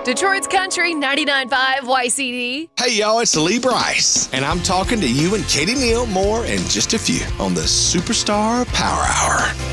Detroit's Country 99.5 YCD. Hey, y'all, it's Lee Bryce, and I'm talking to you and Katie Neal more in just a few on the Superstar Power Hour.